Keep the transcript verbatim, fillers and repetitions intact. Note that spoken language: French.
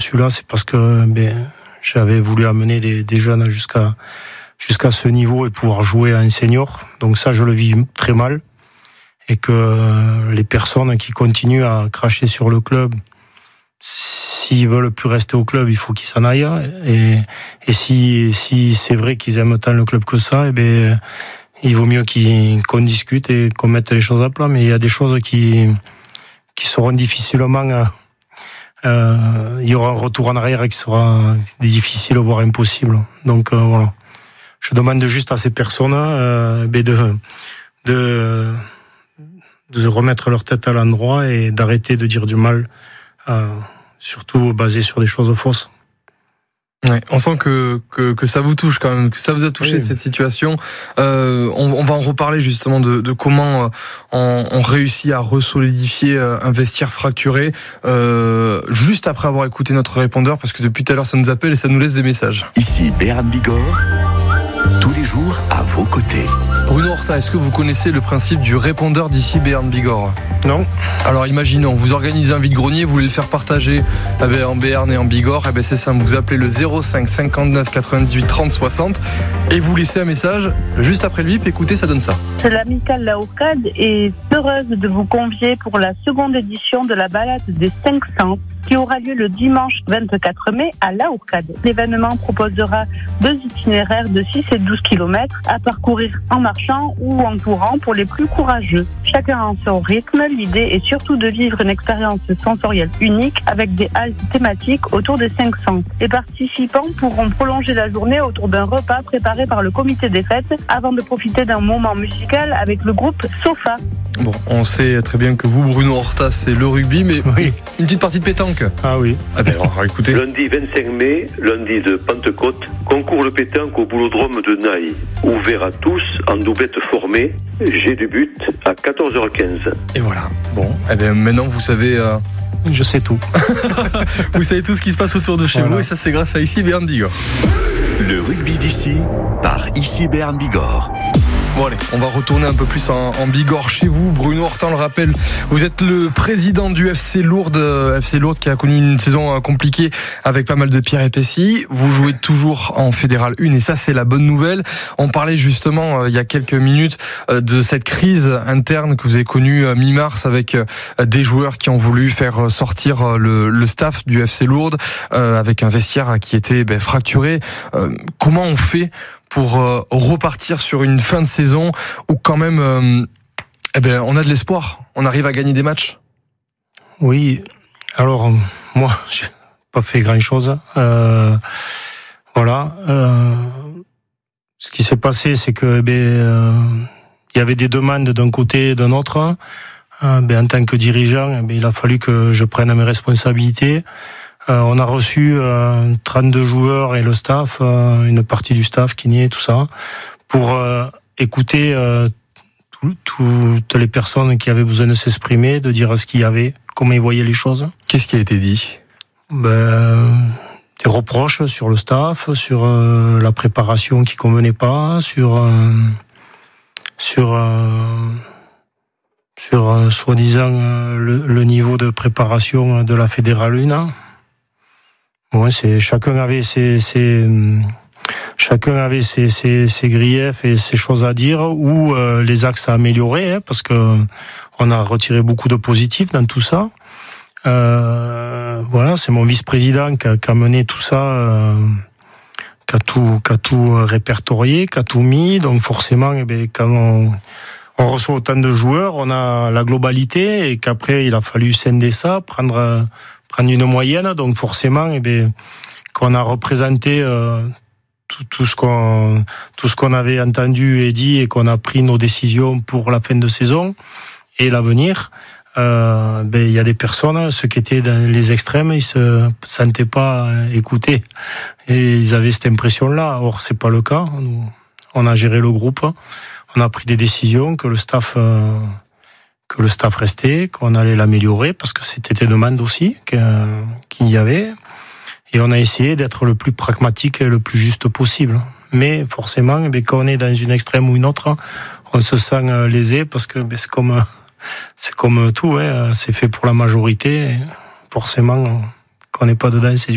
celui-là, c'est parce que ben, j'avais voulu amener des, des jeunes jusqu'à, jusqu'à ce niveau et pouvoir jouer à un senior. Donc ça, je le vis très mal. Et que les personnes qui continuent à cracher sur le club, s'ils veulent plus rester au club, il faut qu'ils s'en aillent. Et, et si, si c'est vrai qu'ils aiment tant le club que ça, eh ben, il vaut mieux qu'ils, qu'on discute et qu'on mette les choses à plat. Mais il y a des choses qui, qui seront difficilement, euh, il y aura un retour en arrière qui sera difficile, voire impossible. Donc, euh, voilà. Je demande juste à ces personnes, euh, ben de, de, de remettre leur tête à l'endroit et d'arrêter de dire du mal, euh, surtout basé sur des choses fausses. Ouais, on sent que, que que ça vous touche quand même, que ça vous a touché, oui. Cette situation. Euh, on, on va en reparler justement de, de comment on, on réussit à resolidifier un vestiaire fracturé, euh, juste après avoir écouté notre répondeur, parce que depuis tout à l'heure ça nous appelle et ça nous laisse des messages. Ici Béarn Bigorre, tous les jours à vos côtés. Bruno Horta, est-ce que vous connaissez le principe du répondeur d'ici Béarn Bigorre ? Non. Alors imaginons, vous organisez un vide-grenier, vous voulez le faire partager eh bien, en Béarn et en Bigorre, eh bien, c'est simple, vous appelez le zéro cinq cinquante-neuf quatre-vingt-dix-huit trente soixante et vous laissez un message juste après le bip. Écoutez, ça donne ça. L'amicale La Hourcade est heureuse de vous convier pour la seconde édition de la balade des cinq cents qui aura lieu le dimanche vingt-quatre mai à La Hourcade. L'événement proposera deux itinéraires de six et douze kilomètres à parcourir en marchant ou en courant pour les plus courageux. Chacun en son rythme, l'idée est surtout de vivre une expérience sensorielle unique avec des haltes thématiques autour des cinq cents. Les participants pourront prolonger la journée autour d'un repas préparé par le comité des fêtes avant de profiter d'un moment musical avec le groupe Sofa. Bon, on sait très bien que vous, Bruno Horta, c'est le rugby, mais oui. Une petite partie de pétanque. Ah oui. Ah ben alors, écoutez. Lundi vingt-cinq mai, lundi de Pentecôte, concours de pétanque au boulodrome de Naï. Ouvert à tous, en doublette formée, jet de but à quatorze heures quinze. Et voilà. Bon, eh bien maintenant vous savez... Euh... Je sais tout. Vous savez tout ce qui se passe autour de chez voilà. vous, et ça c'est grâce à Ici Béarn Bigorre. Le rugby d'ici, par Ici Béarn Bigorre. Bon allez, on va retourner un peu plus en, en Bigorre chez vous. Bruno Horta, on le rappelle, vous êtes le président du F C Lourdes, F C Lourdes qui a connu une saison compliquée avec pas mal de pierres épaissis. Vous jouez toujours en Fédéral un et ça c'est la bonne nouvelle. On parlait justement euh, il y a quelques minutes euh, de cette crise interne que vous avez connue euh, mi-mars avec euh, des joueurs qui ont voulu faire sortir euh, le, le staff du F C Lourdes euh, avec un vestiaire qui était ben, fracturé. Euh, comment on fait pour euh, repartir sur une fin de saison où quand même euh, eh ben, on a de l'espoir, on arrive à gagner des matchs? Oui, alors moi j'ai pas fait grand chose, euh, voilà, euh, ce qui s'est passé c'est que eh ben, euh, il y avait des demandes d'un côté et d'un autre, euh, ben, en tant que dirigeant eh ben, il a fallu que je prenne mes responsabilités. Euh, on a reçu euh, trente-deux joueurs et le staff, euh, une partie du staff, kiné, tout ça, pour euh, écouter euh, tout, toutes les personnes qui avaient besoin de s'exprimer, de dire ce qu'il y avait, comment ils voyaient les choses. Qu'est-ce qui a été dit ? Ben, des reproches sur le staff, sur euh, la préparation qui convenait pas, sur euh, sur euh, sur euh, soi-disant euh, le, le niveau de préparation de la Fédérale un. Ouais, c'est chacun avait ses, ses chacun avait ses, ses, ses griefs et ses choses à dire ou euh, les axes à améliorer, hein, parce que on a retiré beaucoup de positifs dans tout ça. Euh, voilà, c'est mon vice-président qui a, qui a mené tout ça, euh, qui a tout, qui a tout répertorié, qui a tout mis. Donc forcément, eh bien, quand on, on reçoit autant de joueurs, on a la globalité et qu'après il a fallu scinder ça, prendre prendre une moyenne, donc forcément, eh bien, qu'on a représenté euh, tout, tout ce qu'on tout ce qu'on avait entendu et dit et qu'on a pris nos décisions pour la fin de saison et l'avenir. Euh, ben il y a des personnes, ceux qui étaient dans les extrêmes, ils se sentaient pas écoutés et ils avaient cette impression-là. Or, c'est pas le cas. Nous, on a géré le groupe, on a pris des décisions que le staff. Euh, que le staff restait, qu'on allait l'améliorer, parce que c'était des demandes aussi que, qu'il y avait. Et on a essayé d'être le plus pragmatique et le plus juste possible. Mais forcément, eh bien, quand on est dans une extrême ou une autre, on se sent lésé, parce que ben, c'est comme c'est comme tout, hein, c'est fait pour la majorité. Et forcément, quand on n'est pas dedans, c'est